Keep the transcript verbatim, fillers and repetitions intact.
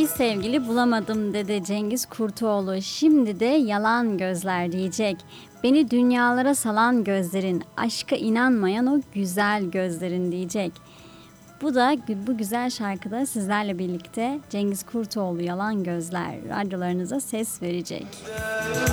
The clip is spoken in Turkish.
sevgili bulamadım dedi Cengiz Kurtoğlu. Şimdi de yalan gözler diyecek. Beni dünyalara salan gözlerin, aşka inanmayan o güzel gözlerin diyecek. Bu da bu güzel şarkıda sizlerle birlikte Cengiz Kurtoğlu Yalan Gözler radyolarınıza ses verecek.